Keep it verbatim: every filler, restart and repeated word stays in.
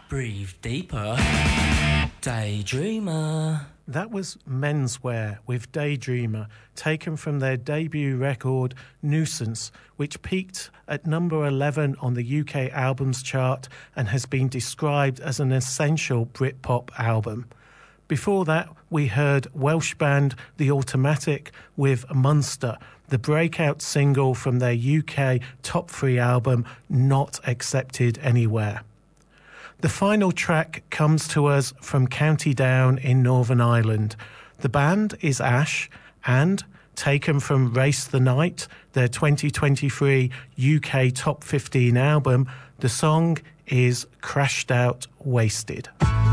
Breathe deeper. Daydreamer. That was Menswear with Daydreamer, taken from their debut record Nuisance, which peaked at number eleven on the U K albums chart and has been described as an essential Britpop album. Before that, we heard Welsh band The Automatic with Munster, the breakout single from their U K top three album Not Accepted Anywhere. The final track comes to us from County Down in Northern Ireland. The band is Ash and, taken from Race the Night, their twenty twenty-three U K Top fifteen album, the song is Crashed Out Wasted.